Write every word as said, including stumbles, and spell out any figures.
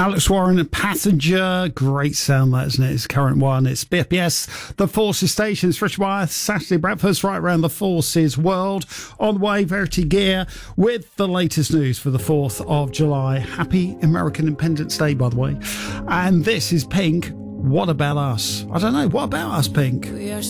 Alex Warren, Passenger. Great sound, that, isn't it? It's the current one. It's B F B S, The Forces Station, Fresh Wire, Saturday Breakfast, right around the Forces world. On the way, Verity Gear with the latest news for the fourth of July. Happy American Independence Day, by the way. And this is Pink. What About Us? I don't know. What about us, Pink? We are